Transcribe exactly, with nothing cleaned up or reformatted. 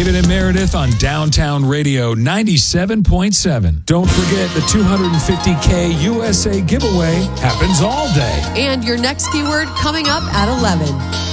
David and Meredith on Downtown Radio ninety-seven point seven. Don't forget the two hundred fifty K U S A giveaway happens all day. And your next keyword coming up at eleven.